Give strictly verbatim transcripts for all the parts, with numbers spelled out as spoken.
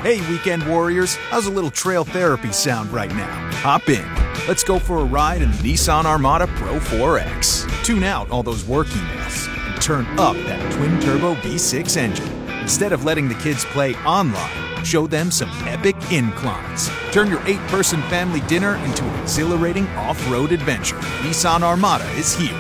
Hey, weekend warriors, how's a little trail therapy sound right now? Hop in. Let's go for a ride in the Nissan Armada Pro four X. Tune out all those work emails and turn up that twin-turbo V six engine. Instead of letting the kids play online, show them some epic inclines. Turn your eight-person family dinner into an exhilarating off-road adventure. Nissan Armada is here.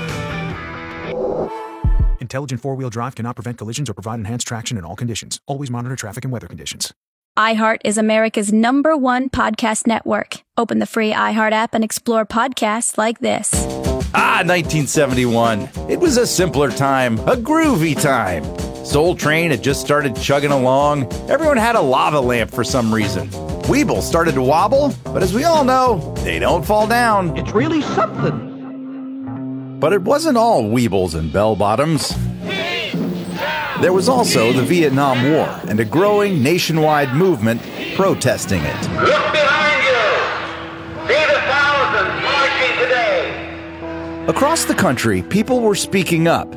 Intelligent four-wheel drive cannot prevent collisions or provide enhanced traction in all conditions. Always monitor traffic and weather conditions. iHeart is America's number one podcast network. Open the free iHeart app and explore podcasts like this. Ah, nineteen seventy-one. It was a simpler time, a groovy time. Soul Train had just started chugging along. Everyone had a lava lamp for some reason. Weeble started to wobble, but as we all know, they don't fall down. It's really something. But it wasn't all Weebles and bell-bottoms. There was also the Vietnam War and a growing nationwide movement protesting it. Look behind you! See the thousands marching today! Across the country, people were speaking up.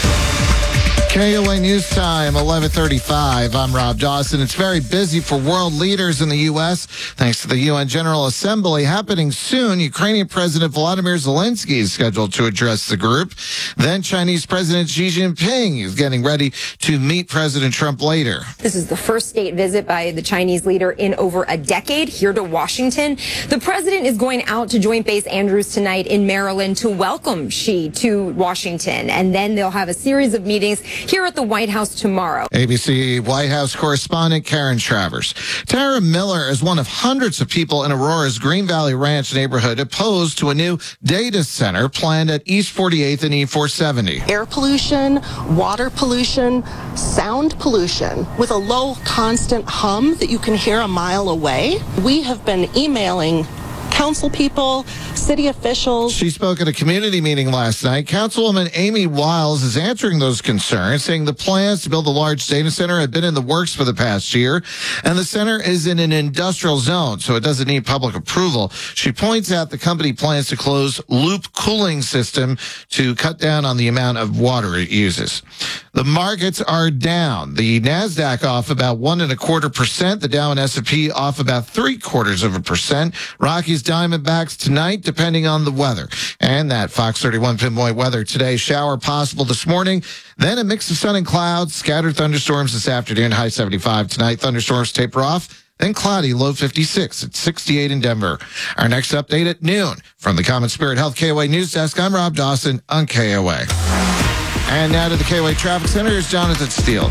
K O A News Time, eleven thirty-five. I'm Rob Dawson. It's very busy for world leaders in the U S thanks to the U N General Assembly happening soon. Ukrainian President Volodymyr Zelensky is scheduled to address the group. Then Chinese President Xi Jinping is getting ready to meet President Trump later. This is the first state visit by the Chinese leader in over a decade here to Washington. The president is going out to Joint Base Andrews tonight in Maryland to welcome Xi to Washington. And then they'll have a series of meetings here at the White House tomorrow. A B C White House correspondent Karen Travers. Tara Miller is one of hundreds of people in Aurora's Green Valley Ranch neighborhood opposed to a new data center planned at East forty-eighth and E four seventy. Air pollution, water pollution, sound pollution with a low constant hum that you can hear a mile away. We have been emailing council people, city officials. She spoke at a community meeting last night. Councilwoman Amy Wiles is answering those concerns, saying the plans to build a large data center have been in the works for the past year, and the center is in an industrial zone, so it doesn't need public approval. She points out the company plans to close loop cooling system to cut down on the amount of water it uses. The markets are down. The NASDAQ off about one and a quarter percent. The Dow and S and P off about three quarters of a percent. Rockies Diamondbacks tonight, depending on the weather. And that Fox thirty-one pinpoint weather today. Shower possible this morning. Then a mix of sun and clouds. Scattered thunderstorms this afternoon. High seventy-five tonight. Thunderstorms taper off. Then cloudy, low fifty-six at sixty-eight in Denver. Our next update at noon. From the Common Spirit Health K O A News Desk, I'm Rob Dawson on K O A. And now to the K O A Traffic Center. Here's Jonathan Steele.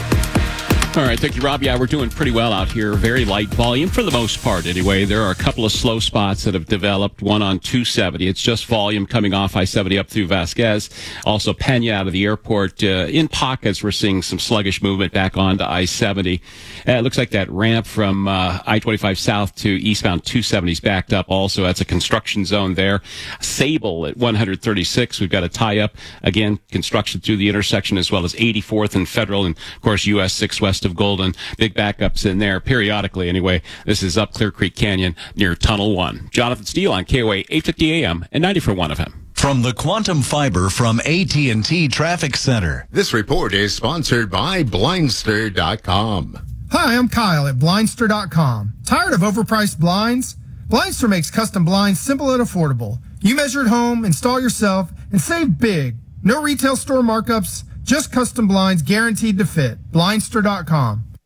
All right, thank you, Rob. Yeah, we're doing pretty well out here. Very light volume for the most part, anyway. There are a couple of slow spots that have developed, one on two seventy. It's just volume coming off I seventy up through Vasquez. Also, Pena out of the airport. Uh, in pockets, we're seeing some sluggish movement back onto I seventy. Uh, it looks like that ramp from uh, I twenty-five south to eastbound two seventy is backed up also. That's a construction zone there. Sable at one thirty-six. We've got a tie-up. Again, construction through the intersection as well as eighty-fourth and Federal and, of course, U S six west of Golden. Big backups in there periodically anyway. This is up Clear Creek Canyon near Tunnel one. Jonathan Steele on K O A eight fifty A M and ninety for one of him. From the Quantum Fiber from A T and T Traffic Center. This report is sponsored by Blindster dot com. Hi, I'm Kyle at Blindster dot com. Tired of overpriced blinds? Blindster makes custom blinds simple and affordable. You measure at home, install yourself, and save big. No retail store markups, just custom blinds guaranteed to fit. Blindster dot com.